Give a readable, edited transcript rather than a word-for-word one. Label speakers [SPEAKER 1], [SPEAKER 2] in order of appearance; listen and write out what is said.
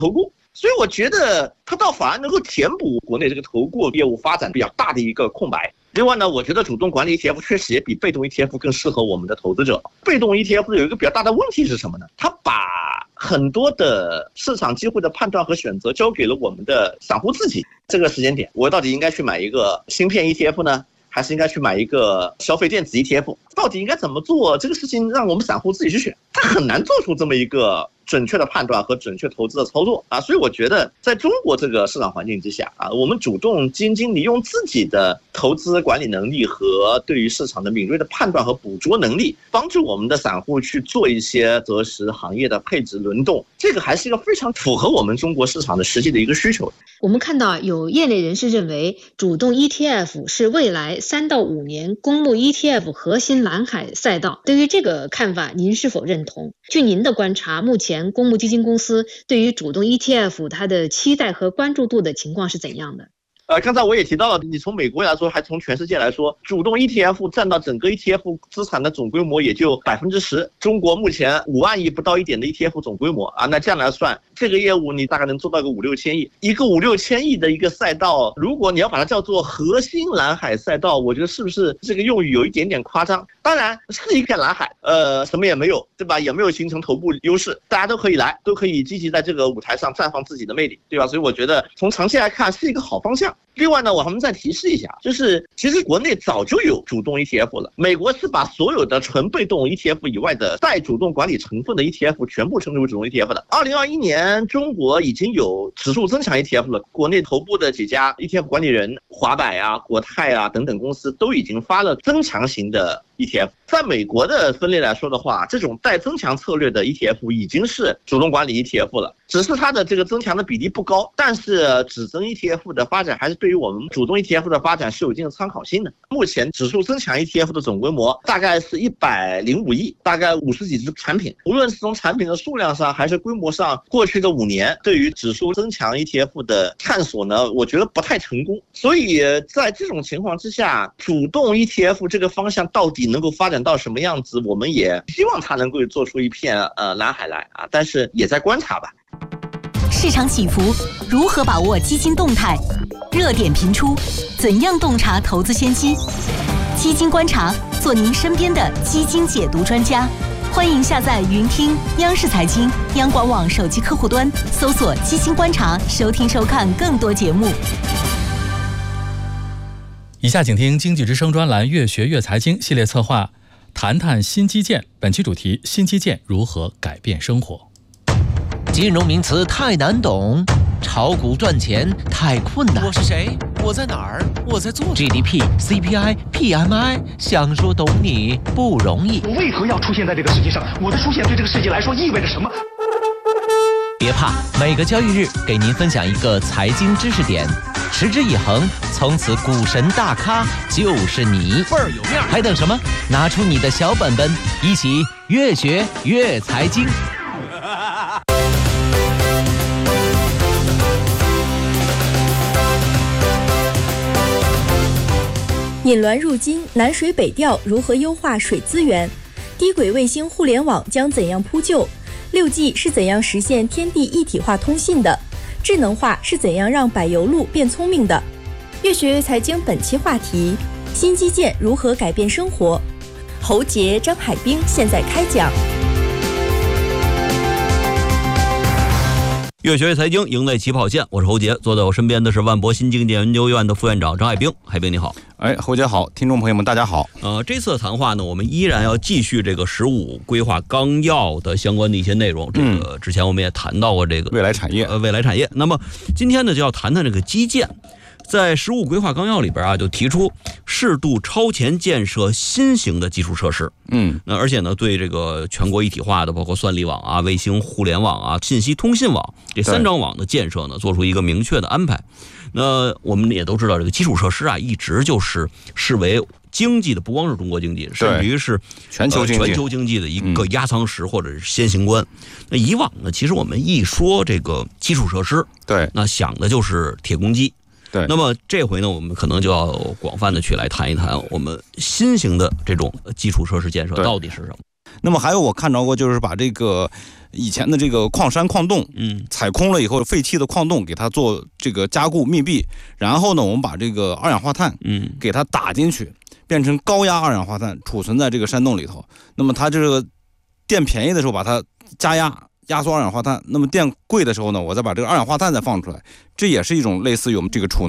[SPEAKER 1] 投顾。所以我觉得它倒反而能够填补国内这个投顾业务发展比较大的一个空白。另外呢，我觉得主动管理 ETF 确实也比被动 ETF 更适合我们的投资者。被动 ETF 有一个比较大的问题是什么呢？它把很多的市场机会的判断和选择交给了我们的散户自己。这个时间点，我到底应该去买一个芯片 ETF 呢，还是应该去买一个消费电子 ETF？ 到底应该怎么做？这个事情让我们散户自己去选，他很难做出这么一个准确的判断和准确投资的操作啊。所以我觉得在中国这个市场环境之下啊，我们主动基金经理用自己的投资管理能力和对于市场的敏锐的判断和捕捉能力，帮助我们的散户去做一些择时行业的配置轮动，这个还是一个非常符合我们中国市场的实际的一个需求。
[SPEAKER 2] 我们看到有业内人士认为，主动 ETF 是未来3到5年公募 ETF 核心蓝海赛道。对于这个看法，您是否认同？据您的观察，目前公募基金公司对于主动 ETF 它的期待和关注度的情况是怎样的？
[SPEAKER 1] 刚才我也提到了，你从美国来说，还从全世界来说，主动 ETF 占到整个 ETF 资产的总规模也就10%。中国目前5万亿不到一点的 ETF 总规模啊，那这样来算，这个业务你大概能做到个5-6千亿。一个5-6千亿的一个赛道，如果你要把它叫做核心蓝海赛道，我觉得是不是这个用语有一点点夸张？当然是一片蓝海，什么也没有，对吧？也没有形成头部优势，大家都可以来，都可以积极在这个舞台上绽放自己的魅力，对吧？所以我觉得从长期来看是一个好方向。另外呢，我们再提示一下，就是其实国内早就有主动 ETF 了。美国是把所有的纯被动 ETF 以外的带主动管理成分的 ETF 全部称之为主动 ETF 的。2021年，中国已经有指数增强 ETF 了。国内头部的几家 ETF 管理人，华柏啊、国泰啊等等公司都已经发了增强型的ETF。在美国的分类来说的话，这种带增强策略的 ETF 已经是主动管理 ETF 了，只是它的这个增强的比例不高，但是指增 ETF 的发展还是对于我们主动 ETF 的发展是有一定的参考性的。目前指数增强 ETF 的总规模大概是105亿，大概50几只产品，无论是从产品的数量上还是规模上，过去的5年对于指数增强 ETF 的探索呢，我觉得不太成功。所以在这种情况之下，主动 ETF 这个方向到底能够发展到什么样子，我们也希望它能够做出一片蓝海来啊，但是也在观察吧。
[SPEAKER 3] 市场起伏，如何把握基金动态？热点频出，怎样洞察投资先机？基金观察，做您身边的基金解读专家。欢迎下载云听央视财经、央广网手机客户端，搜索基金观察，收听收看更多节目。
[SPEAKER 4] 以下请听经济之声专栏越学越财经系列策划，谈谈新基建。本期主题：新基建如何改变生活。
[SPEAKER 5] 金融名词太难懂，炒股赚钱太困难。
[SPEAKER 6] 我是谁？我在哪儿？我在做什么
[SPEAKER 5] ？GDP、CPI、PMI， 想说懂你不容易。
[SPEAKER 7] 我为何要出现在这个世界上？我的出现对这个世界来说意味着什么？
[SPEAKER 5] 别怕，每个交易日给您分享一个财经知识点，持之以恒，从此股神大咖就是你，
[SPEAKER 6] 倍儿有面。
[SPEAKER 5] 还等什么？拿出你的小本本，一起越学越财经。
[SPEAKER 8] 引滦入津，南水北调如何优化水资源？低轨卫星互联网将怎样铺就？6G 是怎样实现天地一体化通信的？智能化是怎样让柏油路变聪明的？越学越财经本期话题：新基建如何改变生活？侯杰、张海滨现在开讲。
[SPEAKER 9] 越学越财经，赢在起跑线。我是侯杰，坐在我身边的是万博新经济研究院的副院长张海滨。海滨你好。
[SPEAKER 10] 侯杰好，听众朋友们大家好。
[SPEAKER 9] 这次的谈话呢，我们依然要继续这个15规划纲要的相关的一些内容。这个之前我们也谈到过这个
[SPEAKER 10] 未来产业，
[SPEAKER 9] 未来产业。那么今天呢，就要谈谈这个基建。在15规划纲要里边啊，就提出适度超前建设新型的基础设施。那而且呢，对这个全国一体化的，包括算力网啊、卫星互联网啊、信息通信网这3张网的建设呢，做出一个明确的安排。那我们也都知道，这个基础设施啊，一直就是视为经济的，不光是中国经济，甚至于是
[SPEAKER 10] 全球
[SPEAKER 9] 经济的一个压舱石或者是先行官。那以往呢，其实我们一说这个基础设施，
[SPEAKER 10] 对，
[SPEAKER 9] 那想的就是铁公鸡。
[SPEAKER 10] 对，
[SPEAKER 9] 那么这回呢，我们可能就要广泛的去来谈一谈我们新型的这种基础设施建设到底是什么。
[SPEAKER 10] 那么还有我看着过，就是把这个以前的这个矿山矿洞，采空了以后废弃的矿洞，给它做这个加固密闭，然后呢，我们把这个二氧化碳，给它打进去，变成高压二氧化碳，储存在这个山洞里头。那么它这个电便宜的时候，把它加压缩二氧化碳；那么电贵的时候呢，我再把这个二氧化碳再放出来，这也是一种类似于我们这个储